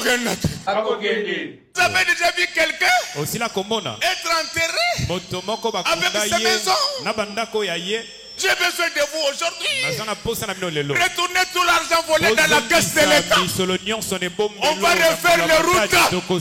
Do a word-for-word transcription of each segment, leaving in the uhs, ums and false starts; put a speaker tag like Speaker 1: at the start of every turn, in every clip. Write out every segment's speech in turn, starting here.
Speaker 1: avez déjà vu quelqu'un
Speaker 2: aussi la commona
Speaker 1: être enterré avec sa maison? J'ai besoin de vous aujourd'hui. Retournez tout l'argent volé dans la caisse de l'État. On va refaire les routes.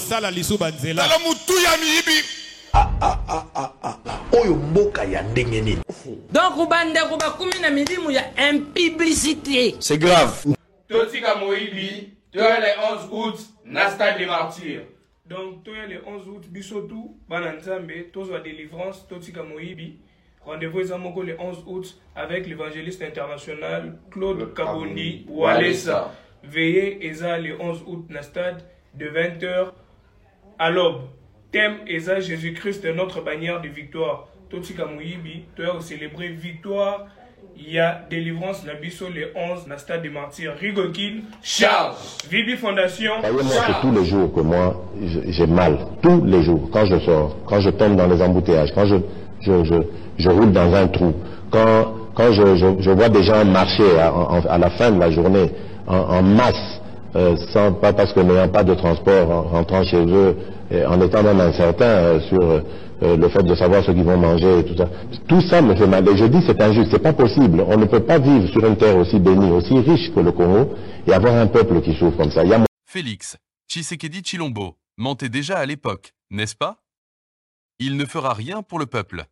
Speaker 3: Ah ah ah ah ah. Oyo mboka ya ndenge nini.
Speaker 4: Donc ubande kuba kumi na milimu ya impiblicité.
Speaker 3: C'est grave.
Speaker 5: Totika Moïbi, toi le onze août, Nasta des martyrs.
Speaker 6: Donc toi le onze août, bisotou, bananzambe, tozo délivrance, Totika Moïbi. Rendez-vous le onze août avec l'évangéliste international Claude Kabondi Walesa. Veillez Eza le onze août na stade de vingt heures à l'aube. Thème Eza Jésus-Christ notre bannière de victoire. Totika Moïbi, toi célébrer victoire. Il y a délivrance na biso le onze na stade des martyrs. Rigokin Charles. Vibi Fondation.
Speaker 7: Moi, c'est tous les jours que moi j'ai mal. Tous les jours. Quand je sors, quand je tombe dans les embouteillages, quand je je je je roule dans un trou. Quand, quand je, je, je vois des gens marcher à, à, à la fin de la journée en, en masse, euh, sans, pas parce que n'ayant pas de transport, en rentrant chez eux, et en étant même incertain euh, sur euh, le fait de savoir ce qu'ils vont manger et tout ça. Tout ça me fait mal. Et je dis c'est injuste, c'est pas possible. On ne peut pas vivre sur une terre aussi bénie, aussi riche que le Congo et avoir un peuple qui souffre comme ça. Il y a...
Speaker 8: Félix Tshisekedi Tshilombo mentait déjà à l'époque, n'est-ce pas? Il ne fera rien pour le peuple.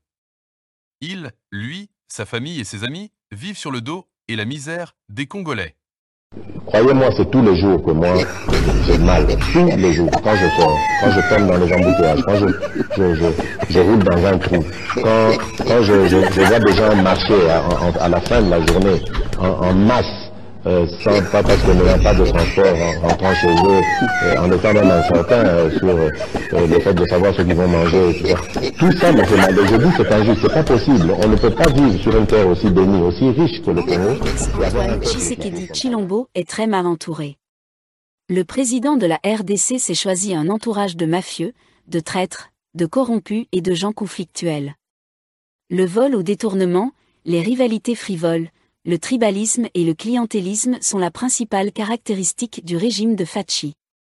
Speaker 8: Il, lui, sa famille et ses amis vivent sur le dos et la misère des Congolais.
Speaker 7: Croyez-moi, c'est tous les jours que moi j'ai mal. Tous les jours, quand je sors, quand je tombe dans les embouteillages, quand je, je, je, je roule dans un trou, quand, quand je, je, je vois des gens marcher à, à, à la fin de la journée en, en masse, Euh, sans, pas parce que n'ayant pas de transport en rentrant chez eux, euh, en étant même incertain euh, sur euh, le fait de savoir ce qu'ils vont manger et tout ça. Tout ça me fait mal. Et je dis c'est injuste, c'est pas possible. On ne peut pas vivre sur une terre aussi bénie, aussi riche que le Congo.
Speaker 9: Antoine Tshisekedi Tshilombo est très mal entouré. Le président de la R D C s'est choisi un entourage de mafieux, de traîtres, de corrompus et de gens conflictuels. Le vol au détournement, les rivalités frivoles, le tribalisme et le clientélisme sont la principale caractéristique du régime de Fachi.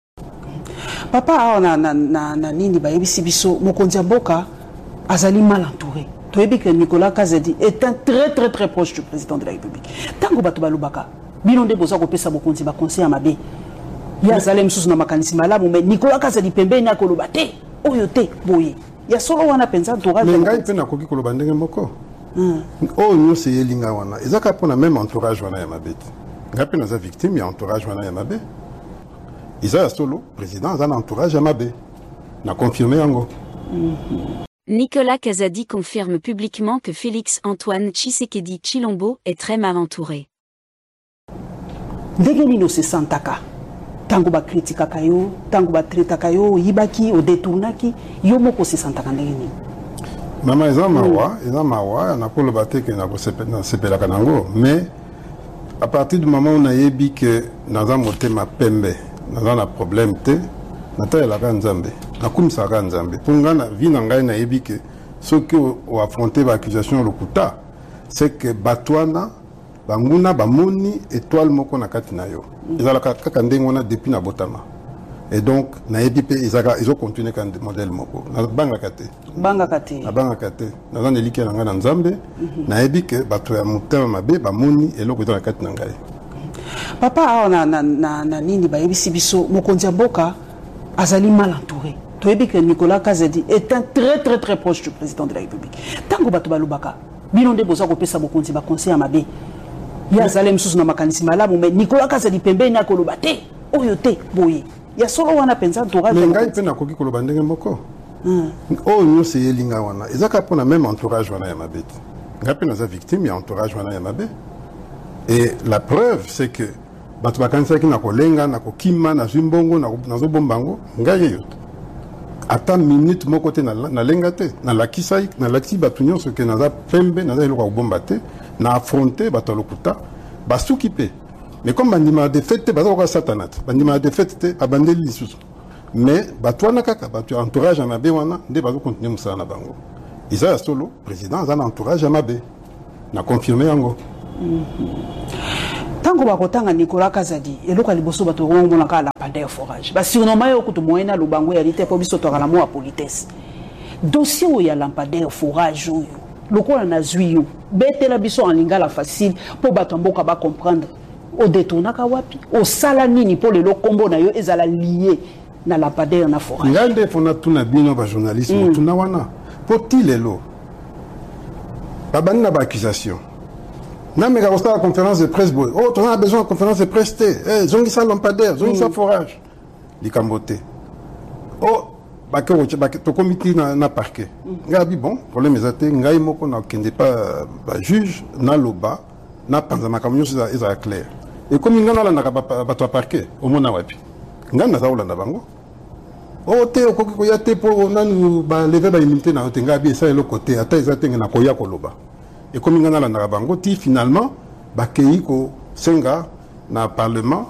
Speaker 10: Papa, na na na na nini ba yebisi biso mokonzi mboka azali mal entouré. Toyebi que Nicolas Kazadi est un très très très proche du président de la République. Tango bato balubaka, bilonde boza ko pesa mokonzi ba conseil amabe. Ya zalem susu na makanisi malamu mais Nicolas Kazadi pembeni akoloba te, oyo te boye. Ya solo wana penza entourage.
Speaker 11: Mais ngai pe na koki koloba ndenge moko. Oh, nous c'est Yelinga wana. Ils ont même entourage wana ya mabe. Ngapi naza victime ya entourage wana ya mabe. Ils ont solo président za entourage ya mabe. Na confirmé yango.
Speaker 9: Nicolas Kazadi confirme publiquement que Félix Antoine Tshisekedi Tshilombo est très mal entouré.
Speaker 10: Ndenge nino se santaka. Tango ba kritika kayo, tango ba traita kayo, yibaki o détournaki, yo moko se santaka ndenge nini.
Speaker 11: Maman, ils ont mawa, ils ont mawa, on a pour le battre que na sepela kanango, mais à partir du moment où on a yebi que dans un moté ma pembe, dans un problème te, na ta la ganzambe, na kumsa ganzambe. Pour ngana vi na ngai na yebi que ceux qui ont affronté l'accusation lokuta, c'est que batwana banguna bamoni étoile moko na kati na yo. Ils ont la kaka ndengo na depuis na botama. Et donc, ils ont continué quand le modèle moko. Na banga kate.
Speaker 10: Banga kate.
Speaker 11: Na banga kate. Na zan eliki na nga na nzambe. Na ebi ke bato ya mutema mabe ba moni eloko dans la kate na ngai.
Speaker 10: Papa na na na na nini ba yebisi biso mokonzi mboka azali mal entouré. Toyebi que Nicolas Kazadi est un très très très proche du président de la République. Tango bato balubaka, bilonde boza ko pesa mokonzi ba conseil amabe. Ya zalem susu na makanisi malamu mais Nicolas Kazadi pembeni akoloba te, oyo te boye. Ya solo wana penza entourage.
Speaker 11: Mais ngai pe na koki koloba ndenge moko. Oh, nous c'est Yelinga wana. Ils ont même entourage wana ya mabe. Ngapi naza victime ya entourage wana ya mabe. Et la preuve c'est que bato bakanisa ki na kolenga na kokima na zimbongo na nazo bombango ngai yoto. Ata minute moko te na na lenga te na la kisai na la ti bato nyonso ke naza pembe naza eloko bomba te na affronter bato lokuta basuki pe. Mais comme bandima de fête, baza satanat, bandima de fête, abandeli lisusu. Mais batwana kaka, batu entourage à mabe wana, nde bazo continuer musala na bango. Isa solo, président, za entourage à mabe. Na confirmé yango.
Speaker 10: Tango bakotanga Nicolas Kazadi eloko liboso bato ngomona ka lampadaire forage ba surnommé yo kutu moyena lubango ya lite po biso to kala mo a politesse dossier où ya lampadaire forage yo lokola na zwiyo betela biso en lingala facile po bato mboka ba comprendre o détournaka wapi o sala nini po le kombo na yo ezala lié na lampadaire na forage
Speaker 11: ngande fona tuna bino ba journaliste mm. tuna wana poti lelo babani na ba accusation na mega la conférence de presse boy oh on a besoin de conférence de presse té eh zongi sa lampadaire zongi sa forage di kambote oh ba ke ba to comité na na parquet ngabi bon problème ezate ngai moko na kende pas ba juge na loba na panza makamyo za eza clair et comme ngana la na ba to parquet au mona wapi ngana za ulanda bango oh te ko ko ya te po nanu ba lever ba immunité na tenga bi ça le côté ata ezate na ko ya ko loba. Et comme il y a la Narabango, finalement, Bakeiko Senga, dans le Parlement,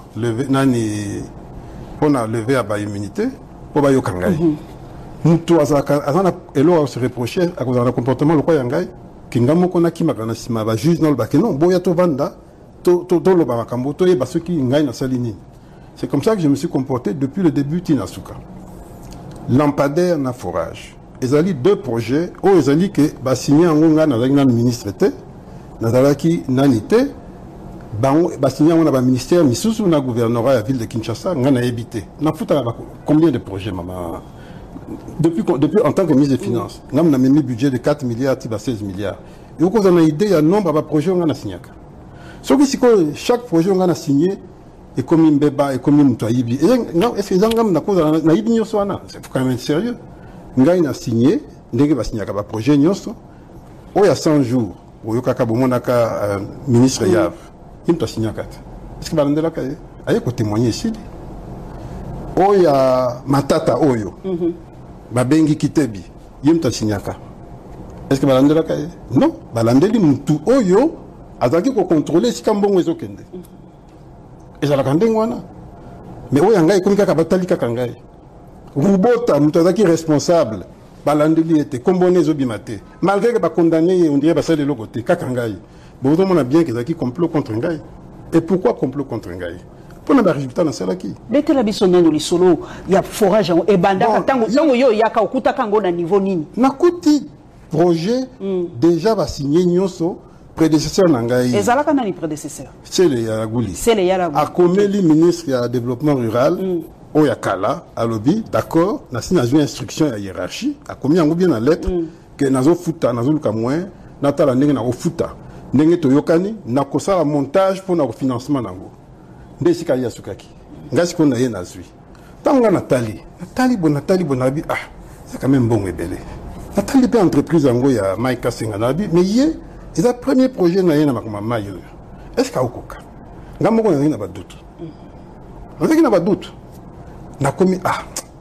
Speaker 11: on a levé à l'immunité pour Bayo Kangai. Nous, tous, on se reprochait à cause de comportement de Yangai, Kingamo Konaki Maganasima, juge dans le Bakeno, Boyato Vanda, Tolo Barakambo, et Basuki Ngai na Salini. C'est comme ça que je me suis comporté depuis le début Tinasuka. Lampadaire na forage. Ils ont deux projets, où ils ont dit que bah signé en Onga dans le ministre était, dans qui nanité, bah signé en un ministère, mais sous un gouvernorat à la ville de Kinshasa, on a évité. On a foutu combien de projets, maman? Depuis, depuis en tant que ministre des Finances, on a mis un budget de quatre milliards à seize milliards. Et vous avez une idée, il y a un nombre de projets qu'on a signé. Sauf que chaque projet qu'on a signé, et comme un bébé, et comme un toibi. Est-ce que les gens ont une idée? C'est quand même sérieux. Ngai a signé, ndenge va signer un projet nyonso. Il y a cent jours, où il y a un ministre Yav, il a signé un quatre. Est-ce que vous avez un témoigner ici? Il y a Matata Oyo, Babengi Kitebi, il a signé un quatre. Est-ce que vous avez un non, Balandeli Moutou Oyo, a dit qu'on contrôlait si Kambon est au Kende. Et ça l'a gardé, mais il y a un gars qui a batali Kakangai. Rubota, Moutazaki responsable, Balandeli était comboné Zobimate. Malgré que condamné, on dirait que c'est de l'autre côté, Kakangai. Bon, on a bien qu'ils ont complot contre Ngai. Et pourquoi complot contre Ngai? Pour le résultat dans celle qui.
Speaker 10: Dès que la bisonne dans le solo, il y a forage et banda, tango yo yaka okuta kango na niveau nini.
Speaker 11: Nakuti projet déjà va signer Nyonso. Prédécesseur Nangaï.
Speaker 10: Et Zalaka n'a ni prédécesseur.
Speaker 11: C'est le Yaragouli.
Speaker 10: C'est le Yaragouli.
Speaker 11: A Komeli, ministre du développement rural. Oyakala, à lobby, d'accord, n'a pas une instruction à hiérarchie, a commis un bien la lettre, que n'a pas fouta, n'a pas moins, n'a pas la n'a pas fouta. N'a pas yokani, n'a pas ça montage pour notre financement nango. N'est ce qu'il y a sukaki. N'a ce qu'on a yé nazui. Tant que Nathalie, Nathalie bon Nathalie bon abi, ah, c'est quand même bon et belé. Nathalie peut entreprise en go ya Maïka Senganabi, mais yé, c'est le premier projet n'a yé na makoma mayo. Est-ce qu'il y a okoka? N'a pas n'a pas doute. On sait qu'il n'a pas doute. Na commis ah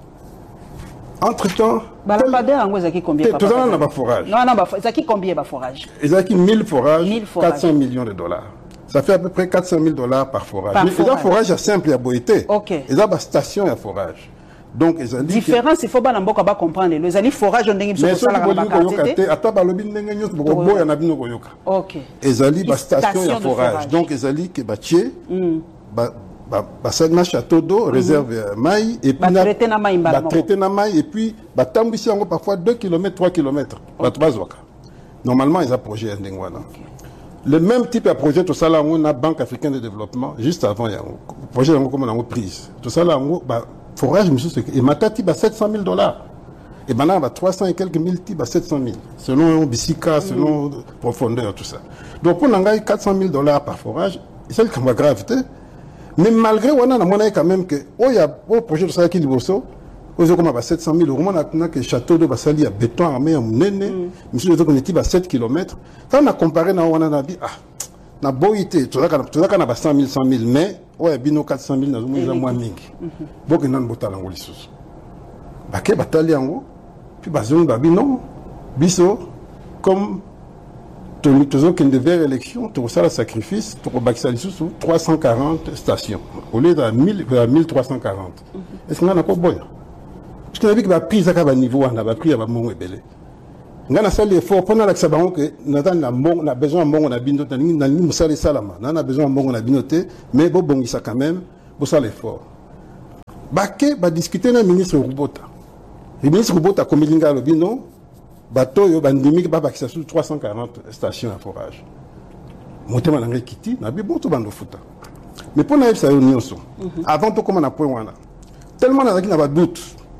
Speaker 11: entre temps
Speaker 10: Lampadaire en zaki combien
Speaker 11: tout ça n'a pas forage
Speaker 10: non non zaki combien ba forage
Speaker 11: zaki mille forages quatre cents millions de dollars ça fait à peu près quatre cent mille dollars par forage mais forage. forage est simple à boité
Speaker 10: OK
Speaker 11: et ça ba station à forage donc ils ont dit
Speaker 10: différence il faut ba mboka ba comprendre les ali forage on ndenge
Speaker 11: biso sala ba quartier ata ba lobi ndenge nyos bo boya na bino koyoka
Speaker 10: OK
Speaker 11: ils ali ba station à forage donc ils ali que ba tier ba Bassalma château d'eau, réserve maï, et puis traité na maï, et puis tambisi encore parfois deux kilomètres, trois kilomètres. Normalement, ils ont projet Ndengwana. Le même type de projet, tout ça là, on a Banque africaine de développement, juste avant, il y a un projet comme on a prise. Tout ça là, forage, et Matati, sept cent mille dollars. Et maintenant, trois cents et quelques mille types, sept cent mille. Selon Bissika, selon profondeur, tout ça. Donc, on a quatre cent mille dollars par forage, et c'est le gravité. Mais malgré on a monnaie quand même que oh il y a au projet de ça qui liboso aux comme à sept cent mille euros on a que château de Basali à béton armé en nene monsieur de qu'on était à sept kilomètres ça on a comparé na on a dit ah na boité tout ça tout ça na cent mille cent mille mais ouais bino quatre cent mille na zo moins mingi bok nan botala ngoli sus ba ke batali yango puis bazon ba bino biso comme Toujours qu'il devait élection, tout ça le sacrifice, pour Baxali sous trois cent quarante stations, au lieu de mille trois cent quarante. Est-ce qu'on a encore bon? Parce qu'on a vu que la prise à niveau, on a pris à mon ébélé. ngana sali effort pendant la sabango que natan na mbongo na besoin mbongo na bino tani na ni musali salama na na besoin mbongo na binote mais bo bongisa quand même bo sala effort baké ba discuter na ministre Rubota le ministre Rubota comme linga lobino bato yo bandimi ba bakisa sur trois cent quarante stations à forage motema na ngekiti na bi bon to bando futa mais pour na yebisa yo nyonso avant to comme na point wana tellement na na ba doute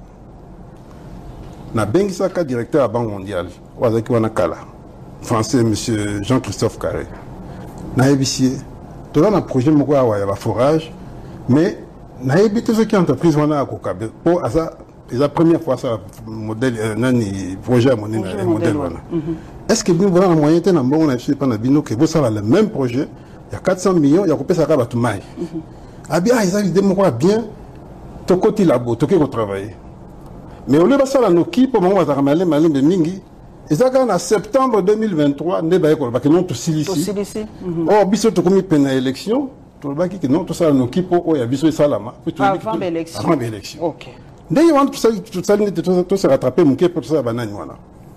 Speaker 11: na bengisaka directeur à Banque mondiale wazaki wana kala français monsieur Jean-Christophe Carré na yebisi to na projet moko awa ya ba forage mais na yebite ce qui entreprise wana akokabe pour asa la première fois ça modèle nani projet mon modèle wana est-ce que vous avez un moyen de na mbongo na suis pas na bino que vous ça le même projet il y a quatre cents millions il y a coupé ça ka batu mai abia ils ont idée moko bien to côté labo to ko travailler mais au lieu de ça la noki pour moment va ramener malin de mingi et ça quand en septembre deux mille vingt-trois ne ba ko ba que non to silici oh biso to komi pena élection to ba ki non to ça la noki pour o ya biso salama
Speaker 10: avant l'élection
Speaker 11: avant l'élection
Speaker 10: OK
Speaker 11: dès que tout ça tout ça tout se rattraper mon pour ça banane voilà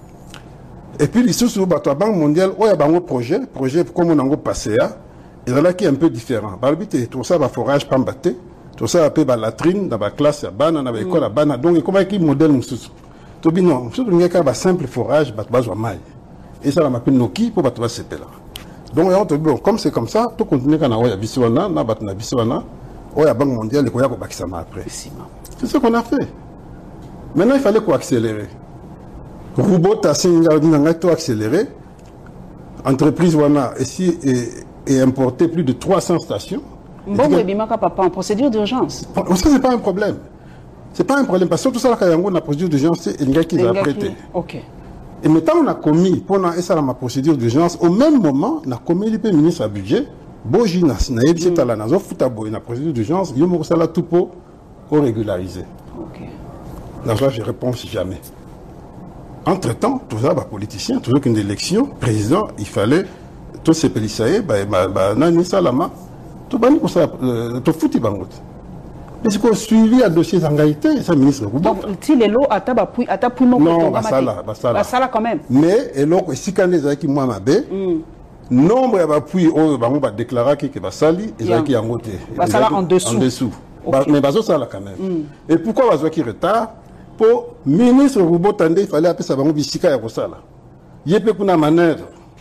Speaker 11: et puis les sous la Banque mondiale il y a un projet projet comme on a passé à et là qui est un peu différent barbité tout ça va forage pas batté tout ça appelle la latrine dans la classe à bana dans l'école à bana donc comment qui modèle nous tout bien non surtout il y a un simple forage bat bas maille et ça la m'appelle Noki pour battre ce là donc bon comme c'est comme ça tout continue quand on a biswana na bat na biswana il y a Banque mondiale il y a pas ça après c'est ce qu'on a fait maintenant il fallait qu'on accélérer Rubota a accéléré entreprise wana ici et importé plus de trois cents stations.
Speaker 10: Bon, mais bimaka papa en procédure d'urgence.
Speaker 11: Ça c'est pas un problème. C'est pas un problème parce que tout ça là quand on a procédure d'urgence c'est une gars qui a prêté.
Speaker 10: OK.
Speaker 11: Et maintenant on a commis pendant ça ma procédure d'urgence au même moment on a commis le ministre à budget boji na na yebisi tala na zo futa boy na procédure d'urgence yo mo sala tout pour pour régulariser.
Speaker 10: OK.
Speaker 11: Là je réponds jamais. Entre-temps, tout ça, bah, politicien, toujours qu'une élection, président, il fallait tous ces pélissaïs, bah, bah, bah, nani salama, tout bani pour ça, tout fouti bangot. Mais c'est qu'on suivi à dossier d'engagité, ça ministre.
Speaker 10: Donc, si les lots à tabapoui, à tabapoui,
Speaker 11: non, bah, ça là, bah, ça là.
Speaker 10: Bah, ça là quand même.
Speaker 11: Mais, et l'autre, si quand les gens qui m'ont abé, nombre de bapoui, oh, bah, on va déclarer que bah, sali, et ça qui a monté.
Speaker 10: Bah, ça là en dessous.
Speaker 11: En dessous. Mais, bah, ça là quand même. Et pourquoi bah, qui retard? Pour ministre Rubota il fallait appeler ça bango bisika ya kosala yepe kuna manœuvre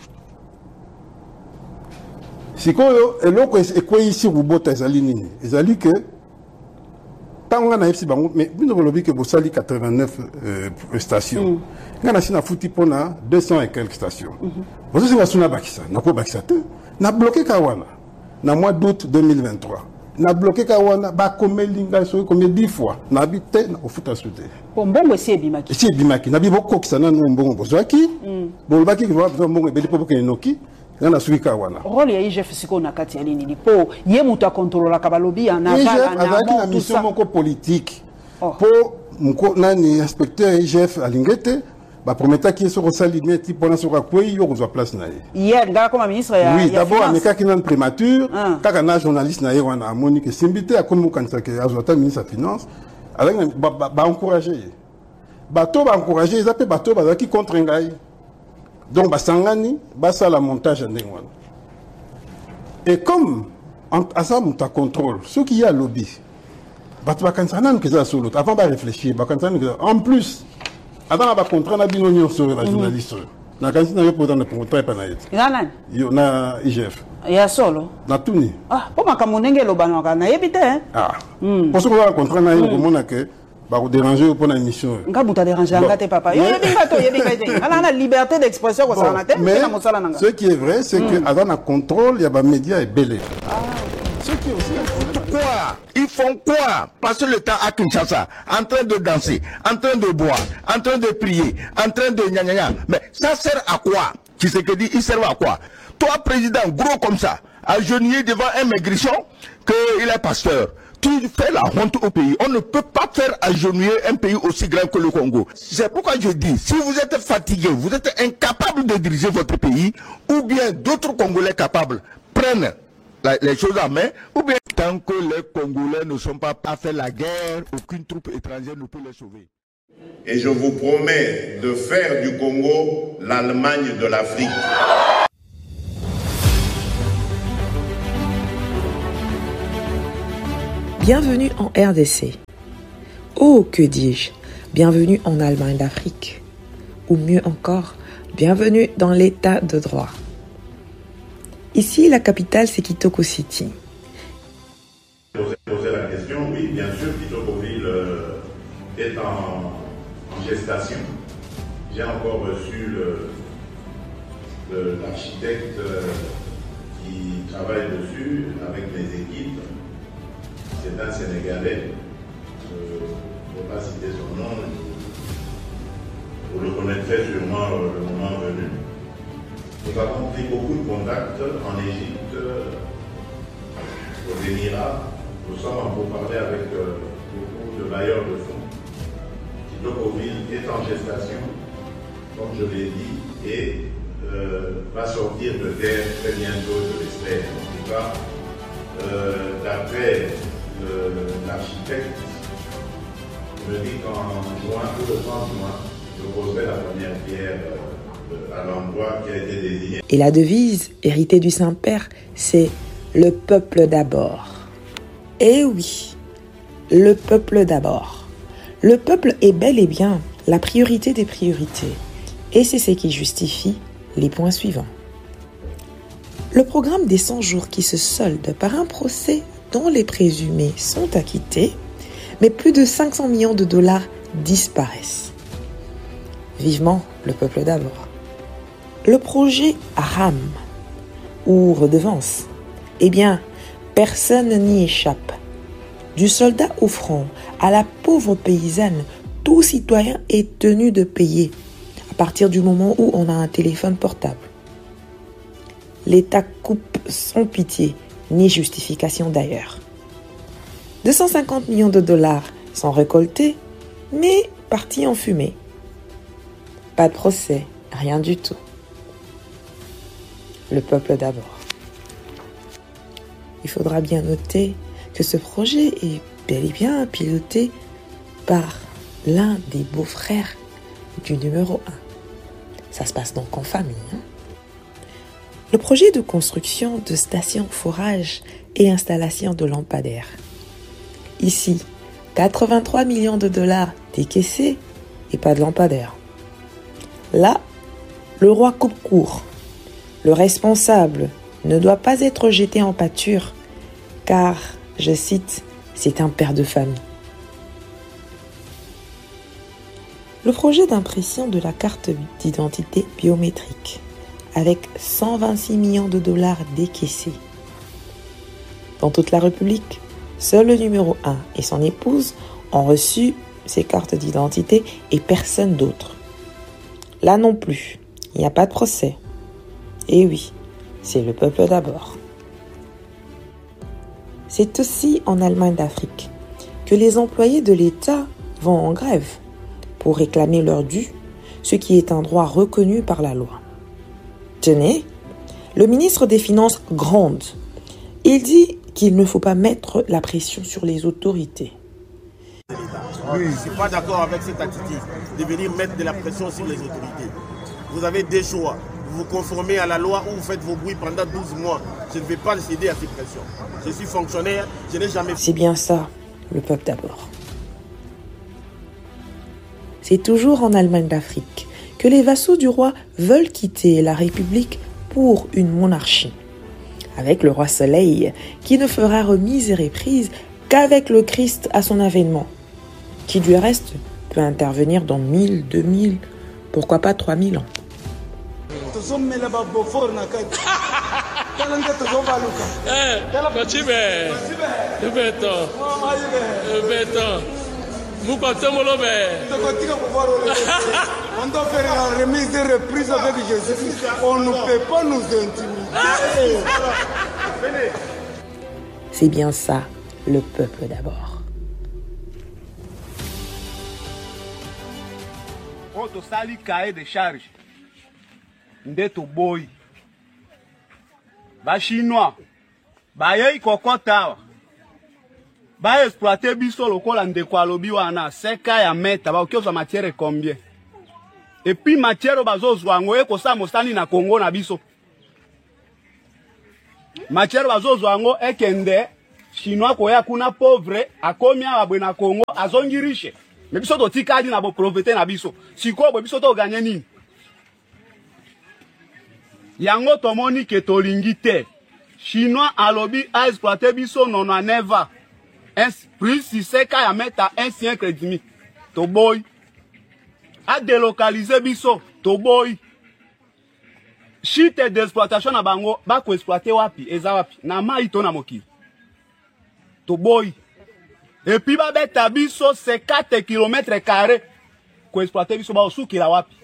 Speaker 11: sikoyo eloko ekwe ici Rubota ezali nini ezali que tanga na epsi bango mais bino bolobi que bosali quatre-vingt-neuf euh, stations ngana sina futi pona deux cents et quelques stations bozo singa suna bakisa nako bakisa te na bloqué kawana na mois d'août deux mille vingt-trois na bloqué kawana ba komelinga so combien dix fois na habité na ofuta souté
Speaker 10: mbongo esi bimaki
Speaker 11: esi bimaki na bibo kokisana no mbongo bozwaki bolobaki ko ba mbongo ebeli po ke noki ngana suki kawana
Speaker 10: rôle ya I G F siko na kati ya nini po ye muta contrôler ka balobi en aval
Speaker 11: na na mission moko politique po mko nani inspecteur I G F alingete ba prometa ki so rosali meti pona so ka kwei yo kozwa place na ye
Speaker 10: hier nga comme ministre ya
Speaker 11: oui d'abord ameka ki nan prémature kaka na journaliste na ye wana amoni ke simbité akomo kanisa ke azota ministre ya finance avec ba ba encourager bato ba encourager ils appellent bato ba qui contre ngai donc ba sangani ba ça la montage ndenge wana et comme à ça monta contrôle ce qui y a lobby bato ba kanisa nan ke za solo avant ba réfléchir ba kanisa en plus avant ba contrat na bino nyo sur la journaliste na kanisa na yo pour dans le contrat pa na yet
Speaker 10: nana
Speaker 11: yo na I G F
Speaker 10: ya solo
Speaker 11: na tuni
Speaker 10: ah po makamunenge lobana kana yebite
Speaker 11: ah pour ce qu'on va contrat na yo komona que ba ko déranger pour na émission
Speaker 10: nga buta déranger ngate papa yo yebinga to yebinga te ala na liberté d'expression ko ça na te
Speaker 11: na mosala nanga ce qui est vrai c'est que avant na contrôle il y a ba médias et belé
Speaker 3: ce qui est aussi quoi ils font quoi passer le temps à Kinshasa en train de danser en train de boire en train de prier en train de gna gna gna mais ça sert à quoi tu sais que dit il sert à quoi toi président gros comme ça agenouillé devant un maigrichon que il est pasteur tu fais la honte au pays. On ne peut pas faire agenouiller un pays aussi grand que le Congo. C'est pourquoi je dis, si vous êtes fatigué, vous êtes incapable de diriger votre pays, ou bien d'autres Congolais capables prennent la, les choses en main, ou bien tant que les Congolais ne sont pas à faire la guerre, aucune troupe étrangère ne peut les sauver.
Speaker 2: Et je vous promets de faire du Congo l'Allemagne de l'Afrique.
Speaker 12: Bienvenue en R D C. Oh, que dis-je, bienvenue en Allemagne d'Afrique. Ou mieux encore, bienvenue dans l'état de droit. Ici, la capitale, c'est Kitoko City.
Speaker 2: Poser la question, oui, bien sûr, Kitokoville euh, est en, en gestation. J'ai encore reçu l'architecte euh, qui travaille dessus avec mes équipes. C'est un Sénégalais. Je ne vais pas citer son nom. Vous le connaîtrez sûrement euh, le moment venu. Nous avons pris beaucoup de contacts en Égypte, euh, aux Émirats. Nous sommes en pourparlers avec euh, beaucoup de bailleurs de fonds. Kitokoville est en gestation, comme je l'ai dit, et euh, va sortir de terre très bientôt, je l'espère. En tout cas, euh, d'après l'architecte, me dit qu'en juin, ou le trente juin, je poserai la première pierre euh, à l'endroit qui a été désigné.
Speaker 12: Et la devise, héritée du Saint-Père, c'est « Le peuple d'abord ». Eh oui, le peuple d'abord. Le peuple est bel et bien la priorité des priorités. Et c'est ce qui justifie les points suivants. Le programme des cent jours qui se solde par un procès dont les présumés sont acquittés, mais plus de cinq cents millions de dollars disparaissent. Vivement le peuple d'abord. Le projet R A M, ou redevance, eh bien, personne n'y échappe. Du soldat au front à la pauvre paysanne, tout citoyen est tenu de payer à partir du moment où on a un téléphone portable. L'État coupe sans pitié, ni justification d'ailleurs. deux cent cinquante millions de dollars sont récoltés, mais partis en fumée. Pas de procès, rien du tout. Le peuple d'abord. Il faudra bien noter que ce projet est bel et bien piloté par l'un des beaux-frères du numéro un. Ça se passe donc en famille. Hein? Le projet de construction de stations forage et installation de lampadaires. Ici, quatre-vingt-trois millions de dollars décaissés et pas de lampadaires. Là, le roi coupe court. Le responsable ne doit pas être jeté en pâture car, je cite, c'est un père de famille. Le projet d'impression de la carte d'identité biométrique avec cent vingt-six millions de dollars décaissés. Dans toute la République, seul le numéro un et son épouse ont reçu ces cartes d'identité et personne d'autre. Là non plus, il n'y a pas de procès. Et oui, c'est le peuple d'abord. C'est aussi en Allemagne d'Afrique que les employés de l'État vont en grève pour réclamer leur dû, ce qui est un droit reconnu par la loi. Tenez, le ministre des Finances gronde. Il dit qu'il ne faut pas mettre la pression sur les autorités.
Speaker 13: Oui, je ne suis pas d'accord avec cette attitude de venir mettre de la pression sur les autorités. Vous avez des choix. Vous vous conformez à la loi ou vous faites vos bruits pendant douze mois. Je ne vais pas céder à cette pression. Je suis fonctionnaire, je n'ai jamais...
Speaker 12: C'est bien ça, le peuple d'abord. C'est toujours en Allemagne d'Afrique que les vassaux du roi veulent quitter la République pour une monarchie. Avec le roi Soleil, qui ne fera remise et reprise qu'avec le Christ à son avènement, qui du reste peut intervenir dans mille, deux mille, pourquoi pas trois mille ans.
Speaker 14: On doit faire la remise et reprise avec Jésus. On ne peut pas nous intimider.
Speaker 12: C'est bien ça, le peuple d'abord.
Speaker 15: Auto sali cahier de charge. Ndeto boy. Ba chinois. Ba yei kokota. ba exploiter biso lokola ndeko alobi wana seka ya meta ba okiozwa matière combien et puis matière bazozwa ngo ekosa mosani na Congo na biso matière bazozwa ngo ekende chinois koya kuna pauvre akomi abwe na Congo azongi riche mais biso to tikadi na bo profiter na biso siko bo biso to gagner nini yango tomoni ke tolingi te chinois alobi a exploiter biso nono neva un plus si seka ya meta un siècle et demi to boy a délocaliser biso to boy chite d'exploitation na bango ba ko exploiter wapi eza wapi na mai to na mokili to boy et puis ba beta biso cinquante kilomètres carrés ko exploiter biso ba osukila wapi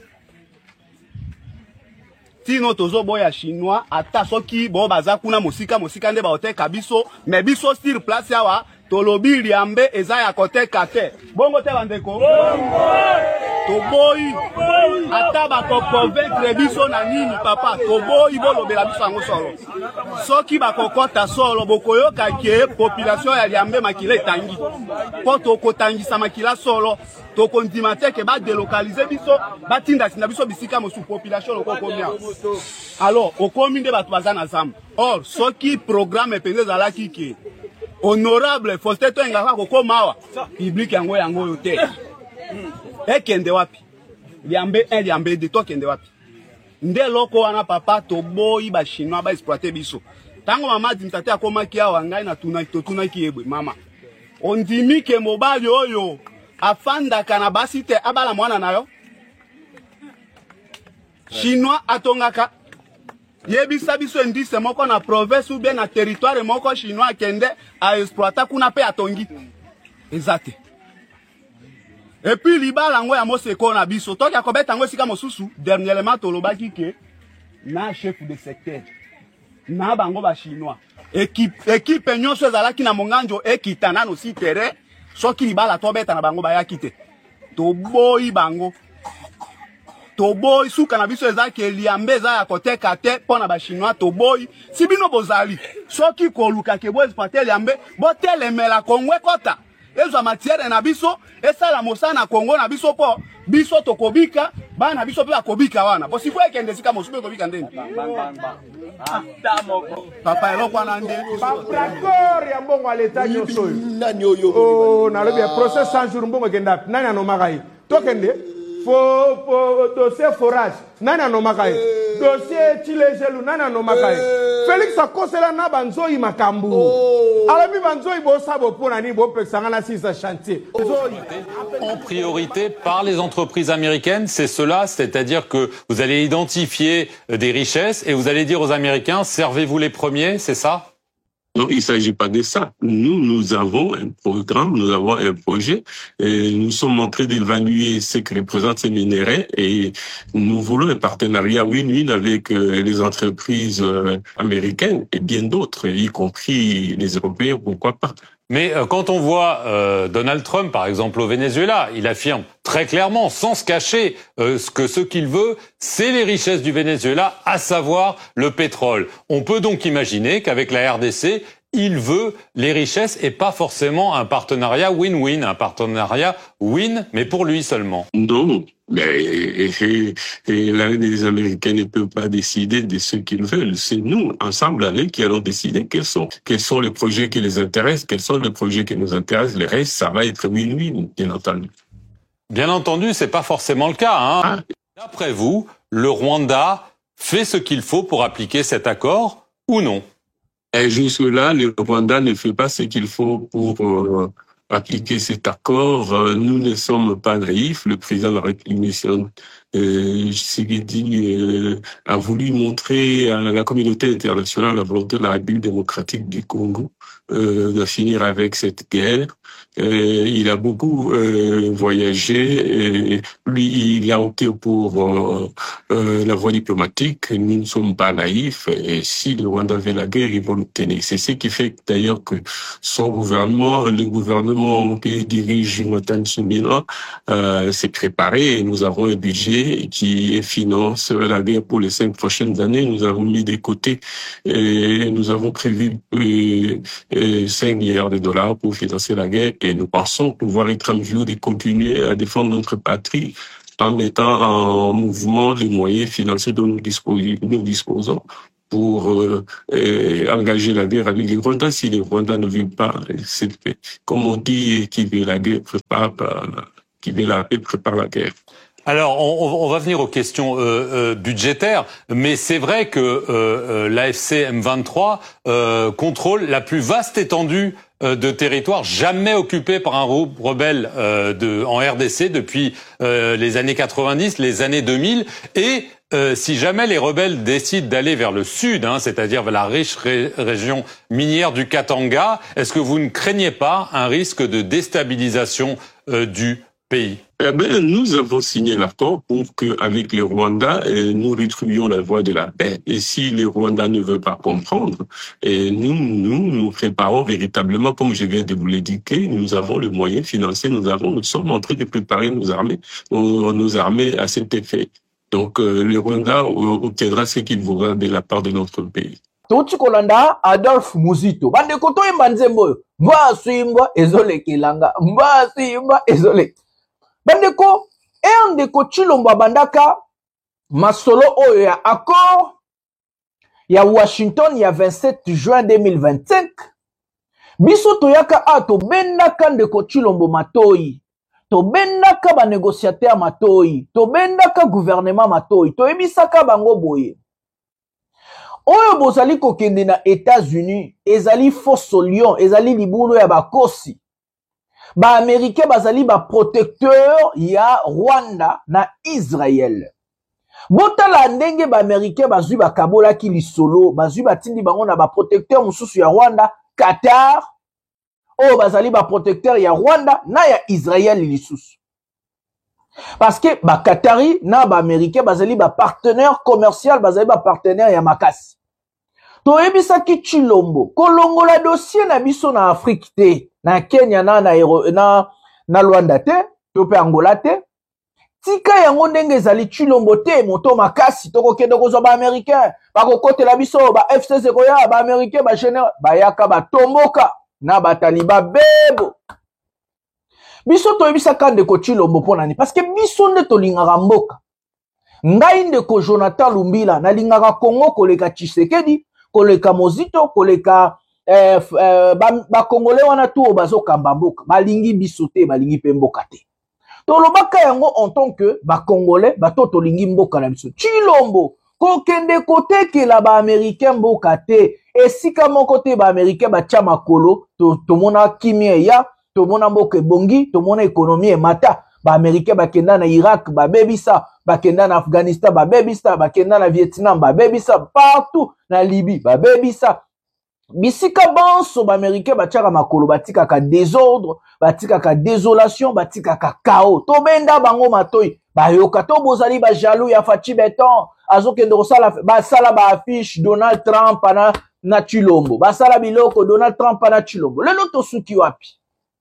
Speaker 15: tino tozo boya chinois ata soki bo baza kuna mosika mosika nde ba oteka biso mais biso sur place yawa tolobi liambe eza ya koteka te bongo te bandeko to boyi ata ba ko convaincre biso na nini papa to boyi bolobela biso yango solo soki ba kokota solo bokoyoka ke population ya liambe makila etangi po to kotangisa makila solo to kondima te ke ba délocaliser biso ba tinda sinda biso bisika mosu population loko komia alors okomi nde batu baza na zamba or soki programme pende zalaki ke honorable Faustin Toengaka kokomawa public yango yango yo te ekende wapi liambe un liambe de to kende wapi nde loko wana papa to boyi ba chinois ba exploiter biso tango mama dimtate akomaki awa ngai na tuna to tuna ki ebwe mama ondimi ke mobali oyo afanda kana basi te abala mwana nayo chinois atongaka yebisa biso indice moko na province ou bien na territoire moko chinois kende a exploiter kuna pe atongi ezate et puis libala ngo ya moseko na biso toki akobeta ngo sika mosusu dernièrement tolobaki ke na chef de secteur na bango ba chinois équipe équipe nyonso ezalaki na monganjo ekitana no si terrain soki libala tobeta na bango bayaki te to boyi bango to boy suka na biso ezaki liambe za ya koteka te pona ba chinois to boy sibino bozali soki koluka ke bo exploiter liambe bo telemela Kongo kota ezwa matière na biso esala mosana Kongo na biso po biso to kobika bana biso pe akobika wana po siko ekende sika mosube kobika ndeni papa eloko wana nde
Speaker 16: d'accord ya mbongo aleta nyoso nani oyo oh na lobi procès cent jours mbongo kenda nani anomaka yi tokende fo fo dossier forage nani anomaka ye dossier chilejelu nani anomaka ye Félix akosela na banzoi makambu alabi banzoi bosabo pona ni bopesanga na sisa chantier
Speaker 17: en priorité par les entreprises américaines, c'est cela, c'est-à-dire que vous allez identifier des richesses et vous allez dire aux Américains servez-vous les premiers, c'est ça?
Speaker 18: Non, il ne s'agit pas de ça. Nous, nous avons un programme, nous avons un projet, et nous sommes en train d'évaluer ce que représentent ces minerais et nous voulons un partenariat win-win avec les entreprises américaines et bien d'autres, y compris les Européens, pourquoi pas.
Speaker 17: Mais euh, quand on voit euh, Donald Trump, par exemple, au Venezuela, il affirme très clairement, sans se cacher, euh, que ce qu'il veut, c'est les richesses du Venezuela, à savoir le pétrole. On peut donc imaginer qu'avec la R D C, il veut les richesses et pas forcément un partenariat win-win, un partenariat win, mais pour lui seulement.
Speaker 18: Non, mais et, et, et les Américains ne peuvent pas décider de ce qu'ils veulent. C'est nous, ensemble, allez, qui allons décider quels sont, quels sont les projets qui les intéressent, quels sont les projets qui nous intéressent. Le reste, ça va être win-win, bien entendu.
Speaker 17: Bien entendu, c'est pas forcément le cas, hein. Ah. D'après vous, le Rwanda fait ce qu'il faut pour appliquer cet accord ou non?
Speaker 18: Et jusque-là, le Rwanda ne fait pas ce qu'il faut pour euh, appliquer cet accord. Euh, nous ne sommes pas naïfs. Le président de la République, euh, Tshisekedi, euh, a voulu montrer à la communauté internationale la volonté de la République démocratique du Congo euh, de finir avec cette guerre. Euh, il a beaucoup euh, voyagé. Et lui, il a opté pour euh, euh, la voie diplomatique. Nous ne sommes pas naïfs. Et si le Rwanda veut la guerre, ils vont l'obtenir. C'est ce qui fait d'ailleurs que son gouvernement, le gouvernement que dirige Jonathan Tsumila, euh, s'est préparé. Et nous avons un budget budget qui finance la guerre pour les cinq prochaines années. Nous avons mis de côté et nous avons prévu euh, euh, cinq milliards de dollars pour financer la guerre et nous pensons pouvoir être en mesure de continuer à défendre notre patrie en mettant en mouvement les moyens financiers dont nous disposons, nous disposons pour euh, euh, engager la guerre avec les Rwandais. Si les Rwandais ne veulent pas cette paix, comme on dit, qui veut la guerre prépare, qui veut la paix prépare la guerre.
Speaker 17: Alors, on, on va venir aux questions euh, euh, budgétaires, mais c'est vrai que euh, euh, l'A F C M vingt-trois euh, contrôle la plus vaste étendue euh, de territoire jamais occupée par un groupe rebelle euh, de, en R D C depuis euh, les années quatre-vingt-dix, les années deux mille, et euh, si jamais les rebelles décident d'aller vers le sud, hein, c'est-à-dire vers la riche ré région minière du Katanga, est-ce que vous ne craignez pas un risque de déstabilisation euh, du pays?
Speaker 18: Eh bien, nous avons signé l'accord pour qu'avec les Rwandais, nous retrouvions la voie de la paix. Et si les Rwandais ne veulent pas comprendre, et nous, nous, nous préparons véritablement, comme je viens de vous l'indiquer, nous avons le moyen financier, nous avons, nous sommes en train de préparer nos armées, nos, nos armées à cet effet. Donc, euh, les Rwandais obtiendra ce qu'ils voudront de la part de notre pays.
Speaker 19: Toti kolanda Adolphe Muzito. Bande koto yemba nzembo. Mba suimba ezole kilanga. Mba suimba ezole. Bandeko, e ndeko Chilombo bandaka masolo oyo ya accord ya Washington ya vingt-sept juin deux mille vingt-cinq. Biso toyaka a to bendaka ndeko Chilombo matoi. To bendaka ba négociateur matoi. To bendaka gouvernement matoi. To ebisaka bango boye. Oyo bozali kokende na États-Unis, ezali fosso lion, ezali libulu ya bakosi. Ba Américain bazali ba protecteur ya Rwanda na Israël. Botala ndenge ba Américain bazui ba kabola ki lisolo, bazui ba tindi bango na ba protecteur mususu ya Rwanda, Qatar. O bazali ba protecteur ya Rwanda na ya Israël lisusu. Parce que ba Qatari na ba Américain bazali ba partenaire commercial, bazali ba partenaire ya makasi. To ebisa ki Chilombo, kolongo la dossier na biso na Afrique te, na Kenya na na na, na Rwanda te, to pe Angola te. Tika yango ndenge ezali Chilombo te, moto makasi toko kende kozwa ba Américain, ba kokote la biso ba F C C koya ba Américain ba général, ba yaka ba tomboka na ba taliba bebo. Biso to ebisa kande ko Chilombo pona ni parce que biso nde to lingaka mboka. Ngai ndeko Jonathan Lumbila na lingaka Congo koleka Tshisekedi, koleka Mozito, koleka eh, eh, ba, ba Congolais wana tu bazo kamba mboka, balingi biso te, balingi pe mboka te. To lobaka yango en tant que ba Congolais, ba to to lingi mboka na biso. Chilombo kokende kote ke la ba Américain mboka te, esika moko te ba Américain ba tia makolo, to to mona kimia ya, to mona mboka bongi, to mona économie mata. Ba Américain ba kenda na Irak, ba bebisa, ba kenda na Afghanistan, ba bebisa, ba kenda na Vietnam, ba bebisa, partout na Libye, ba bebisa. Bisika banso ba Américain ba tiaka makolo, ba tika ka désordre, ba tika ka désolation, ba tika ka chaos. To benda bango matoi, ba yoka to bozali ba jaloux ya Fachi Beton, azo kende kosala ba sala ba affiche Donald Trump na na Chilombo. Ba sala biloko Donald Trump na Chilombo. Lelo to suki wapi?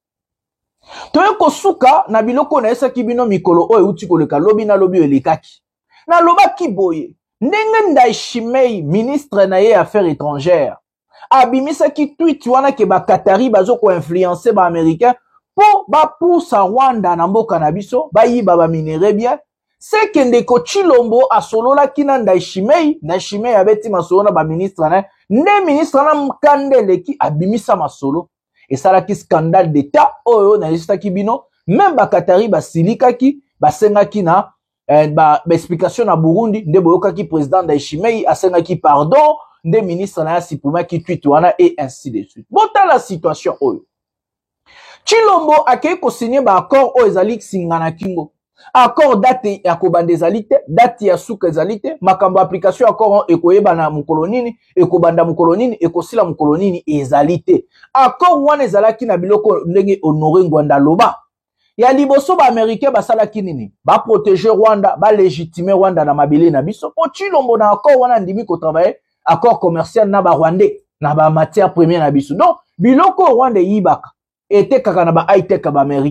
Speaker 19: Toye kosuka na biloko na esa kibino mikolo oyo uti koleka lobi na lobi elekaki. Na loba kiboye, ndenge Ndayishimiye ministre na ye affaires étrangères. Abimisa ki tweet wana ke ba Qatari bazo ko influencer ba américain po ba poussa Rwanda na mboka na biso, ba yiba ba minere bien. Se kende ko Chilombo asolola kina Ndayishimiye, Ndayishimiye abeti masolo na ba ministre na, ne ministre na mkandele ki abimisa masolo. Et ça là qui scandale d'état oyo na lista kibino même ba Qatari ba silika ki ba senga ki na eh, ba, ba explication na Burundi nde boyoka ki président Ndayishimiye asenga ki pardon nde ministre na sipuma ki tweet wana et ainsi de suite. Bota la situation oyo Chilombo akei ko signer ba accord oyo ezali singana kingo accord date ya kobanda ezali te, date ya suka ezali te, makambo application accord ekoyeba na mukolonini, ekobanda mukolonini, ekosila mukolonini ezali te. Accord wana ezalaki na biloko ndenge Honoré Ngwanda loba. Ya liboso ba Américain basalaki nini? Ba protéger Rwanda, ba légitimer Rwanda na mabele na biso. Po Chilombo na accord wana ndimi ko travailler accord commercial na ba Rwandais, na ba matière première na biso. Donc biloko Rwanda yibaka ete kaka na ba high tech ba Américain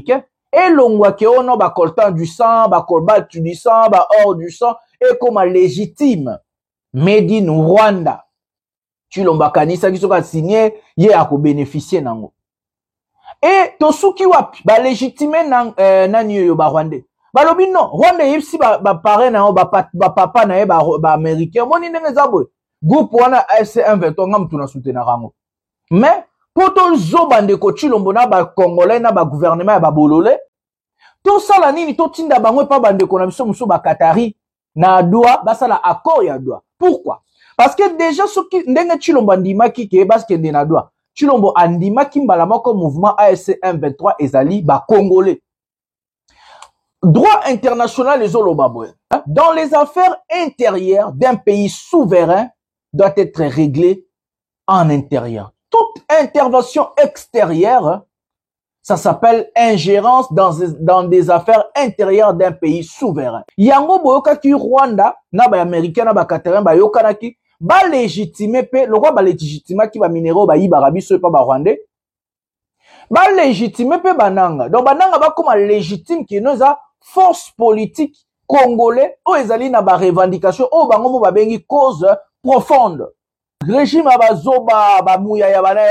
Speaker 19: et l'ongwa ke ono ba coltan du sang, ba colbat du sang, ba or du sang, et comme légitime, made in Rwanda. Chilomba kanisa qui soka signé, ye a ko bénéficier nango. Et tosuki wapi, ba légitimer nan, euh, nan yo ba Rwandais. Ba lobi non, Rwanda yipsi ba, ba pare na ba, ba papa na ye ba, ba américain, moni nenge zabwe. Groupe wana F C un vingt-trois ngam tuna soutenir rango. Mais, poto zo bande ko Chilombo na ba Congolais na ba gouvernement ya ba bolole, to sala nini to tinda bango pa bande ko na biso muso ba Katari na Doha, ba sala accord ya Doha. Pourquoi? Parce que déjà ce qui ndenge Chilombo andimaki ke baske ndé na Doha. Chilombo andimaki mbala moko mouvement A F C un vingt-trois ezali ba Congolais. Droit international les olobabwe. Dans les affaires intérieures d'un pays souverain doit être réglé en intérieur. Toute intervention extérieure, ça s'appelle ingérence dans, dans des affaires intérieures d'un pays souverain. Yango boyoka ki Rwanda, na ba américain, na ba Qatarien, ba yokana ki, ba légitimer pe, le roi ba légitimer ki ba minéraux ba yiba rabi so pa ba Rwandais. Ba légitimer pe bananga. Donc bananga ba comme légitime ki noza force politique congolais o ezali na ba revendication o bango mo ba bengi cause profonde. Régime abazoba ba mouya ya bana.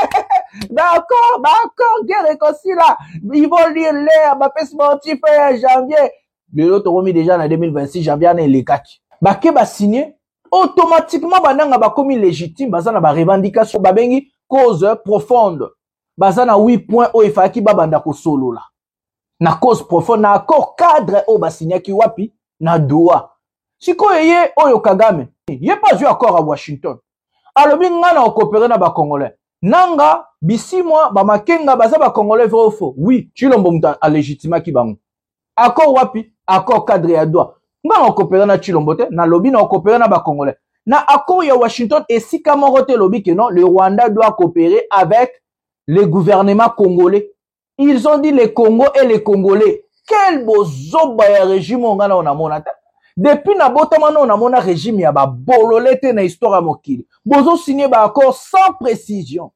Speaker 19: D'accord, d'accord, guerre réconcile là. Ils vont lire l'air, ba pes sportif janvier. Le lot remis déjà en deux mille vingt-six janvier na les quatre. Ba ke ba signé automatiquement bananga ba commis légitime bazana ba revendication ba bengi cause profonde. Bazana huit points o ifaki ba banda ko solo là. Na cause profonde na accord cadre o ba signé ki wapi na Doha. Siko yeye oyo Kagame. Yé pas eu accord à Washington. Alobi ngana okopere na ba Congolais. Nanga bisi moi ba makenga baza ba Congolais vrai ou faux? Oui, Chilombo muta a légitima ki bango. Accord wapi? Accord cadre ya Doha. Ngana okopere na Chilombo te, na lobi na okopere na ba Congolais. Na accord ya Washington et si kamorote lobi que non, le Rwanda doit coopérer avec les gouvernements congolais. Ils ont dit les Congo et les Congolais. Quel beau zoba ya régime ngana on a monata. Depuis na botamano na mona régime ya ba bololete na histoire mokili. Bozo signé ba accord sans précision.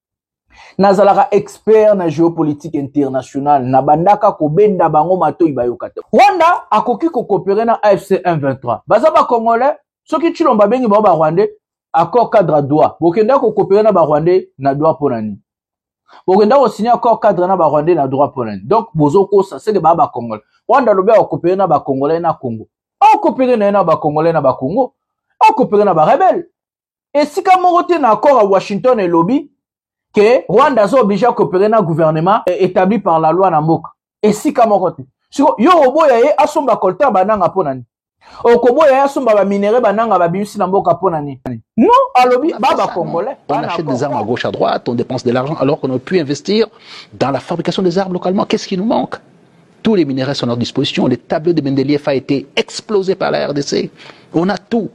Speaker 19: Nazalara expert na géopolitique internationale na bandaka ko benda bango mato ibayokate. Rwanda akoki ko coopérer na A F C un vingt-trois. Baza ba Congolais, soki Chilomba bengi ba Rwandais, accord cadre à Doha. Bokenda ko coopérer na ba Rwandais na Doha ponani. Bokenda ko signer accord cadre na ba Rwandais na Doha ponani. Donc bozo ko ça c'est que ba ba Congolais. Rwanda lobe ko coopérer na ba Congolais na Congo. On coopérer na ba Congolais na ba Congo, on coopérer na ba rebelle. Et si comme on na accord à Washington et lobby que Rwanda est obligé à coopérer na gouvernement établi par la loi na mboka. Et si comme on so yo oboya ye asomba kolta bananga ponani. Okoboya ye asomba ba minéraux bananga ba bimisi na mboka ponani. Non, à lobby ba ba Congolais.
Speaker 20: On achète des armes à gauche à droite, on dépense de l'argent alors qu'on aurait pu investir dans la fabrication des armes localement. Qu'est-ce qui nous manque? Tous les minéraux sont à notre disposition. Le tableau de Mendeleev a été explosé par la R D C. On a tout.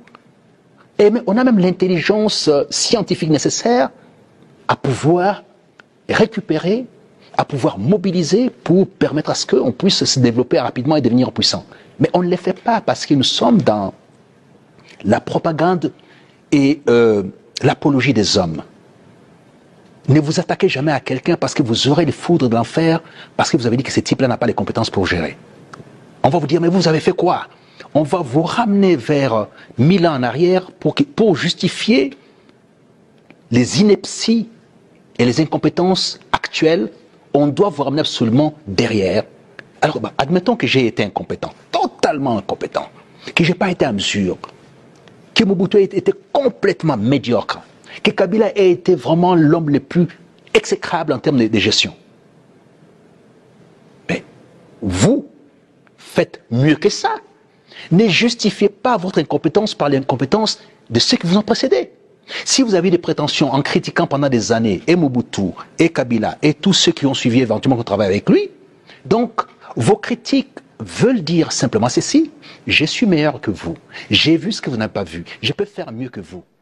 Speaker 20: Et on a même l'intelligence scientifique nécessaire à pouvoir récupérer, à pouvoir mobiliser pour permettre à ce qu'on puisse se développer rapidement et devenir puissant. Mais on ne le fait pas parce que nous sommes dans la propagande et euh, l'apologie des hommes. Ne vous attaquez jamais à quelqu'un parce que vous aurez les foudres de l'enfer, parce que vous avez dit que ce type-là n'a pas les compétences pour gérer. On va vous dire, mais vous avez fait quoi? On va vous ramener vers mille ans en arrière pour, que, pour justifier les inepties et les incompétences actuelles. On doit vous ramener absolument derrière. Alors, bah, admettons que j'ai été incompétent, totalement incompétent, que je n'ai pas été à mesure, que Mobutu a été complètement médiocre, que Kabila a été vraiment l'homme le plus exécrable en termes de, de gestion. Mais vous faites mieux que ça. Ne justifiez pas votre incompétence par l'incompétence de ceux qui vous ont précédé. Si vous avez des prétentions en critiquant pendant des années et Mobutu, et Kabila, et tous ceux qui ont suivi éventuellement qu'on travaille avec lui, donc vos critiques veulent dire simplement ceci: je suis meilleur que vous, j'ai vu ce que vous n'avez pas vu, je peux faire mieux que vous.